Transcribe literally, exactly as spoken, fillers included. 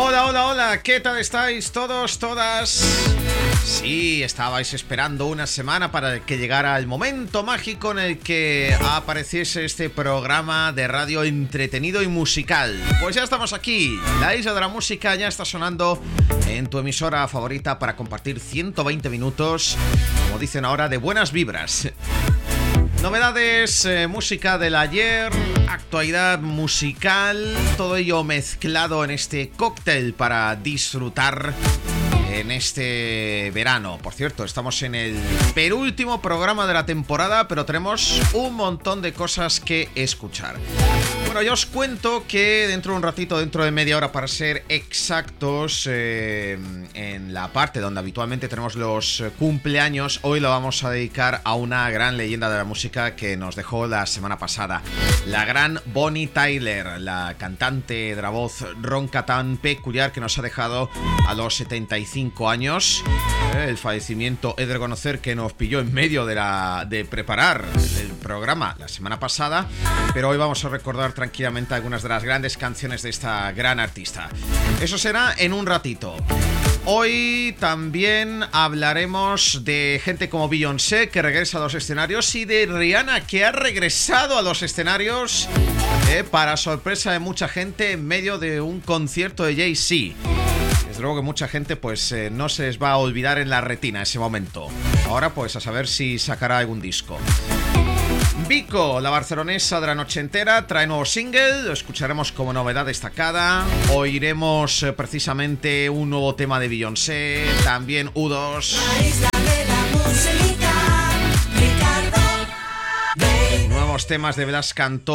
Hola, hola, hola, ¿qué tal estáis todos, todas? Sí, estabais esperando una semana para que llegara el momento mágico en el que apareciese este programa de radio entretenido y musical. Pues ya estamos aquí, la Isla de la Música ya está sonando en tu emisora favorita para compartir ciento veinte minutos, como dicen ahora, de buenas vibras. Novedades, eh, música del ayer, actualidad musical, todo ello mezclado en este cóctel para disfrutar en este verano. Por cierto, estamos en el penúltimo programa de la temporada, pero tenemos un montón de cosas que escuchar. Bueno, ya os cuento que dentro de un ratito, dentro de media hora para ser exactos, eh, en la parte donde habitualmente tenemos los cumpleaños, hoy lo vamos a dedicar a una gran leyenda de la música que nos dejó la semana pasada. La gran Bonnie Tyler, la cantante de la voz ronca tan peculiar que nos ha dejado a los setenta y cinco años. Eh, el fallecimiento, he de reconocer que nos pilló en medio de, la, de preparar el programa la semana pasada, pero hoy vamos a recordar tranquilamente algunas de las grandes canciones de esta gran artista. Eso será en un ratito. Hoy también hablaremos de gente como Beyoncé, que regresa a los escenarios, y de Rihanna, que ha regresado a los escenarios, eh, para sorpresa de mucha gente, en medio de un concierto de Jay-Z. Desde luego que mucha gente pues eh, no se les va a olvidar en la retina ese momento. Ahora pues a saber si sacará algún disco. Vico, la barcelonesa de la noche entera, trae nuevo single, lo escucharemos como novedad destacada. Oiremos eh, precisamente un nuevo tema de Beyoncé, también U dos. Nuevos temas de Blas Cantó.